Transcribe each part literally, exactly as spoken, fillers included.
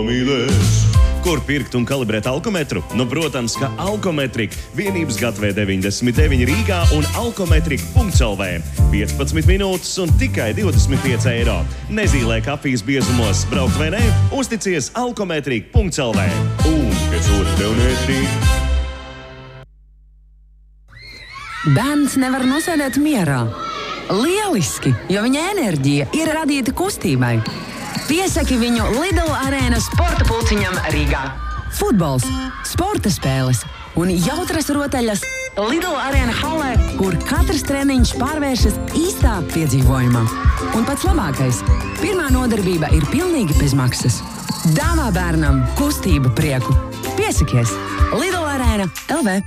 Kur pirkt un kalibrēt alkometru? Nu, protams, ka Alkometrika, vienības gatavē deviņdesmit deviņi Rīgā un alkometrika punkts el vē. piecpadsmit minūtes un tikai divdesmit pieci eiro. Nezīlē kafijas biezumos, braukt vai ne? Uzticies alkometrika punkts el vē. Un, kas otrs tev netrīk? Bērns nevar nosēdēt mierā. Lieliski, jo viņa enerģija ir radīta kustībai. Piesaki viņu Lidl arēnas sporta pulciņam Rīgā. Futbols, sporta spēles un jautras rotaļas Lidl arēna halē, kur katrs treniņš pārvēršas īstā piedzīvojumā. Un pats labākais – pirmā nodarbība ir pilnīgi bez maksas. Dāvā bērnam kustību prieku. Piesakies Lidl arēna el vē.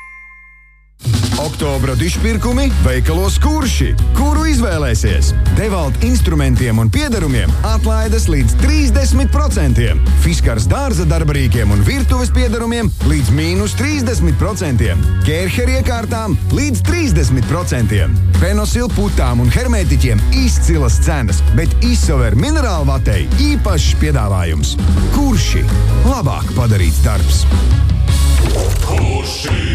Oktobra dišpirkumi veikalos Kurši. Kuru izvēlēsies? Devalt instrumentiem un piederumiem atlaides līdz trīsdesmit procentiem. Fiskars dārza darbarīkiem un virtuves piederumiem līdz mīnus trīsdesmit procentiem. Kērher iekārtām līdz trīsdesmit procentiem. Penosil putām un hermētiķiem izcilas cenas, bet Isover minerālvatei īpašs piedāvājums. Kurši? Labāk padarīts darbs. Kurši?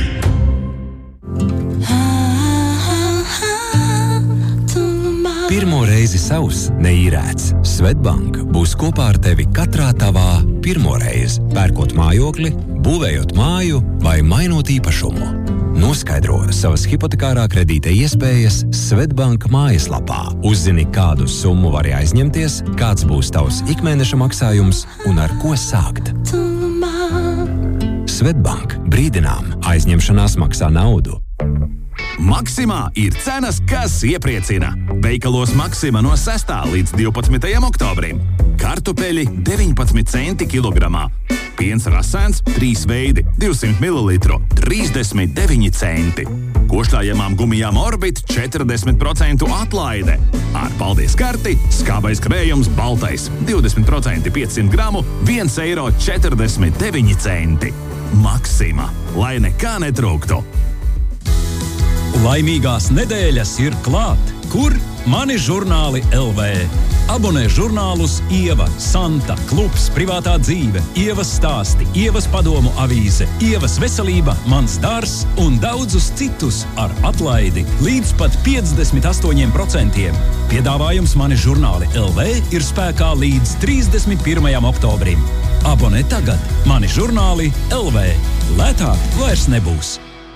Pirmo reizi savs neīrēts. Svetbank būs kopā ar tevi katrā tavā pirmo reizi, pērkot mājokli, būvējot māju vai mainot īpašumu. Noskaidro savas hipotekārā kredīta iespējas Svetbank mājaslapā. Uzzini, kādu summu vari aizņemties, kāds būs tavs ikmēneša maksājums un ar ko sākt. Svetbank. Brīdinām, aizņemšanās maksā naudu. Maksimā ir cenas, kas iepriecina. Veikalos Maksima no sestā līdz divpadsmitajam oktobrim. Kartupeļi deviņpadsmit centi kilogramā. Piens rasēns trīs veidi divsimt mililitru trīsdesmit deviņi centi. Košļājamām gumijām Orbit četrdesmit procentu atlaide. Ar paldies karti skābais krējums baltais divdesmit procenti piecsimt gramu viens eiro četrdesmit deviņi centi. Maksima, lai nekā netrūktu. Laimīgās nedēļas ir klāt. Kur? Mani žurnāli el vē. Abonē žurnālus Ieva, Santa, Klubs, Privātā dzīve, Ievas stāsti, Ievas padomu avīze, Ievas veselība, Mans dārs un daudzus citus ar atlaidi līdz pat piecdesmit astoņiem procentiem. Piedāvājums Mani žurnāli el vē ir spēkā līdz trīsdesmit pirmajam oktobrim. Abonē tagad Mani žurnāli el vē. Lētāk vairs nebūs.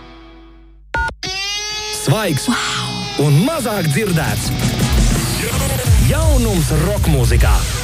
Svaigs wow. Un mazāk dzirdēts. Jaunums rokmūzikā.